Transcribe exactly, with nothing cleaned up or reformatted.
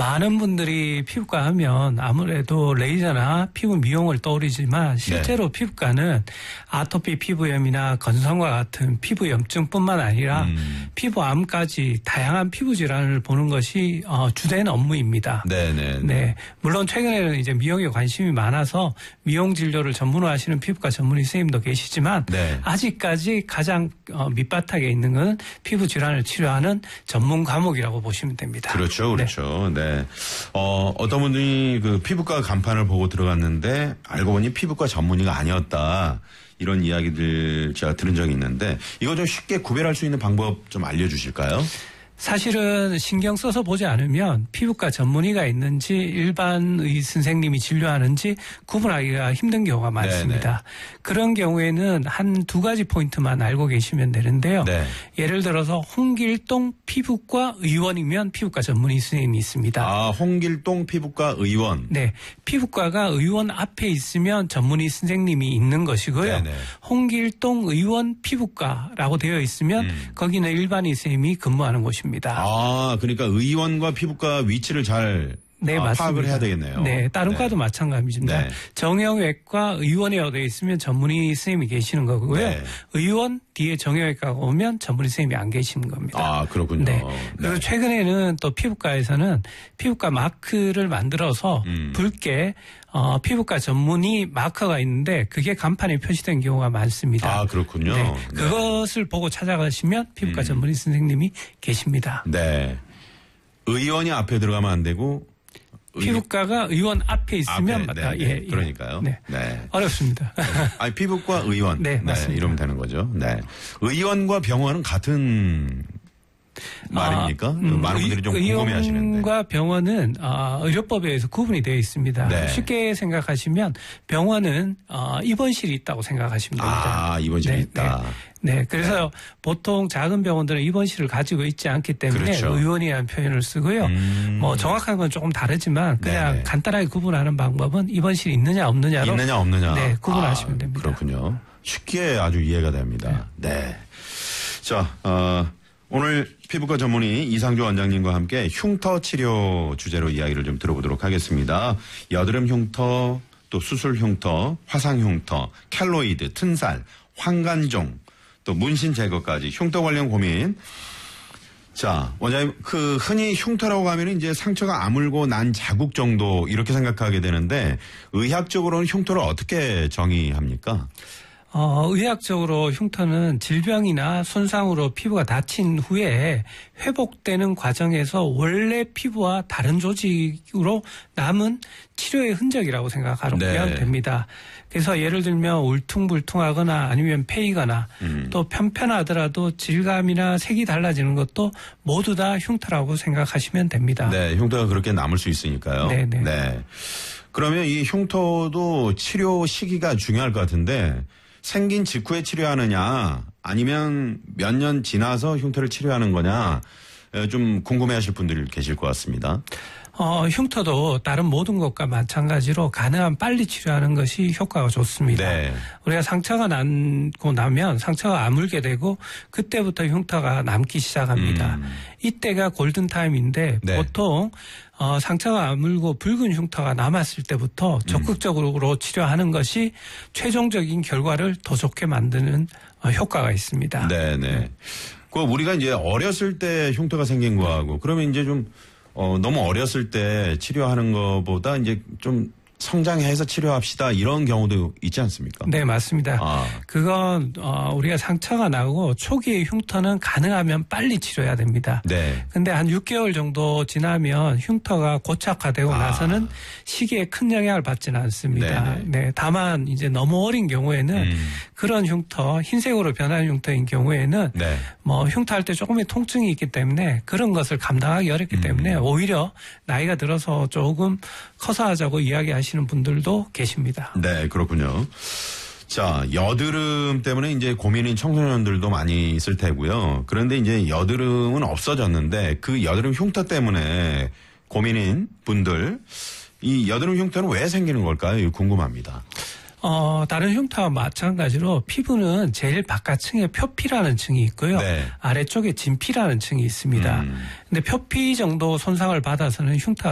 많은 분들이 피부과 하면 아무래도 레이저나 피부 미용을 떠오르지만 실제로 네. 피부과는 아토피 피부염이나 건성과 같은 피부염증뿐만 아니라 음. 피부암까지 다양한 피부 질환을 보는 것이 어, 주된 업무입니다. 네네. 네. 물론 최근에는 이제 미용에 관심이 많아서 미용 진료를 전문으로 하시는 피부과 전문의 선생님도 계시지만 네. 아직까지 가장 어, 밑바닥에 있는 건 피부 질환을 치료하는 전문 과목이라고 보시면 됩니다. 그렇죠, 그렇죠. 네. 네. 어, 어떤 분들이 그 피부과 간판을 보고 들어갔는데 알고 보니 피부과 전문의가 아니었다. 이런 이야기들 제가 들은 적이 있는데 이거 좀 쉽게 구별할 수 있는 방법 좀 알려주실까요? 사실은 신경 써서 보지 않으면 피부과 전문의가 있는지 일반의 선생님이 진료하는지 구분하기가 힘든 경우가 많습니다. 네네. 그런 경우에는 한 두 가지 포인트만 알고 계시면 되는데요. 네. 예를 들어서 홍길동 피부과 의원이면 피부과 전문의 선생님이 있습니다. 아, 홍길동 피부과 의원. 네. 피부과가 의원 앞에 있으면 전문의 선생님이 있는 것이고요. 네네. 홍길동 의원 피부과라고 되어 있으면 음. 거기는 일반의 선생님이 근무하는 곳입니다. 아, 그러니까 의원과 피부과 위치를 잘 네, 아, 맞습니다. 파악을 해야 되겠네요. 네, 다른 네. 과도 마찬가지입니다. 네. 정형외과 의원이라고 되어 있으면 전문의 선생님이 계시는 거고요. 네. 의원 뒤에 정형외과가 오면 전문의 선생님이 안 계시는 겁니다. 아, 그렇군요. 네. 그리고 네. 최근에는 또 피부과에서는 피부과 마크를 만들어서 음. 붉게 어, 피부과 전문의 마커가 있는데 그게 간판에 표시된 경우가 많습니다. 아, 그렇군요. 네. 네. 그것을 보고 찾아가시면 피부과 음. 전문의 선생님이 계십니다. 네. 의원이 앞에 들어가면 안 되고 피부과가 의원 앞에 있으면 앞에, 네, 예, 예. 그러니까요. 네. 네. 어렵습니다. 아니, 피부과 의원. 네, 맞습니다. 네, 이러면 되는 거죠. 네. 의원과 병원은 같은 말입니까? 아, 음, 많은 분들이 좀 궁금해하시는데. 의원과 병원은 어, 의료법에 의해서 구분이 되어 있습니다. 네. 쉽게 생각하시면 병원은 어, 입원실이 있다고 생각하시면 됩니다. 아, 입원실이 네, 있다. 네. 네. 그래서 네. 보통 작은 병원들은 입원실을 가지고 있지 않기 때문에 그렇죠. 의원이라는 표현을 쓰고요. 음. 뭐 정확한 건 조금 다르지만 그냥 네. 간단하게 구분하는 방법은 입원실이 있느냐 없느냐로 있느냐 없느냐. 네, 구분하시면 아, 됩니다. 그렇군요. 쉽게 아주 이해가 됩니다. 네. 네. 자, 어, 오늘 피부과 전문의 이상조 원장님과 함께 흉터 치료 주제로 이야기를 좀 들어보도록 하겠습니다. 여드름 흉터, 또 수술 흉터, 화상 흉터, 켈로이드, 튼살, 황간종, 또 문신 제거까지 흉터 관련 고민. 자, 원장님, 그 흔히 흉터라고 하면 이제 상처가 아물고 난 자국 정도 이렇게 생각하게 되는데 의학적으로는 흉터를 어떻게 정의합니까? 어, 의학적으로 흉터는 질병이나 손상으로 피부가 다친 후에 회복되는 과정에서 원래 피부와 다른 조직으로 남은 치료의 흔적이라고 생각하면 네. 됩니다. 그래서 예를 들면 울퉁불퉁하거나 아니면 패이거나 음. 또 편편하더라도 질감이나 색이 달라지는 것도 모두 다 흉터라고 생각하시면 됩니다. 네, 흉터가 그렇게 남을 수 있으니까요. 네네. 네. 그러면 이 흉터도 치료 시기가 중요할 것 같은데 생긴 직후에 치료하느냐 아니면 몇 년 지나서 흉터를 치료하는 거냐 좀 궁금해하실 분들이 계실 것 같습니다. 어, 흉터도 다른 모든 것과 마찬가지로 가능한 빨리 치료하는 것이 효과가 좋습니다. 네. 우리가 상처가 남고 나면 상처가 아물게 되고 그때부터 흉터가 남기 시작합니다. 음. 이때가 골든타임인데 네. 보통 어, 상처가 아물고 붉은 흉터가 남았을 때부터 적극적으로 음. 치료하는 것이 최종적인 결과를 더 좋게 만드는 어, 효과가 있습니다. 네네. 네. 그 우리가 이제 어렸을 때 흉터가 생긴 거하고 그러면 이제 좀 어, 너무 어렸을 때 치료하는 것보다 이제 좀 성장해서 치료합시다 이런 경우도 있지 않습니까? 네, 맞습니다. 아. 그건 어, 우리가 상처가 나고 초기의 흉터는 가능하면 빨리 치료해야 됩니다. 네. 근데 한 육 개월 정도 지나면 흉터가 고착화되고 아. 나서는 시기에 큰 영향을 받지는 않습니다. 네네. 네, 다만 이제 너무 어린 경우에는 음. 그런 흉터, 흰색으로 변한 흉터인 경우에는 네. 뭐 흉터할 때 조금의 통증이 있기 때문에 그런 것을 감당하기 어렵기 음. 때문에 오히려 나이가 들어서 조금 커서 하자고 이야기하시는 분들도 계십니다. 네, 그렇군요. 자, 여드름 때문에 이제 고민인 청소년들도 많이 있을 테고요. 그런데 이제 여드름은 없어졌는데 그 여드름 흉터 때문에 고민인 분들, 이 여드름 흉터는 왜 생기는 걸까요? 궁금합니다. 어, 다른 흉터와 마찬가지로 피부는 제일 바깥층에 표피라는 층이 있고요. 네. 아래쪽에 진피라는 층이 있습니다. 음. 근데 표피 정도 손상을 받아서는 흉터가